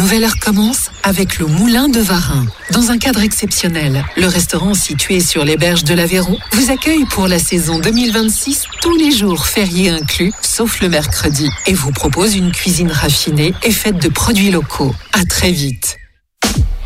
nouvelle heure commence avec le Moulin de Varin. Dans un cadre exceptionnel, le restaurant situé sur les berges de l'Aveyron vous accueille pour la saison 2026, tous les jours fériés inclus, sauf le mercredi, et vous propose une cuisine raffinée et faite de produits locaux. À très vite.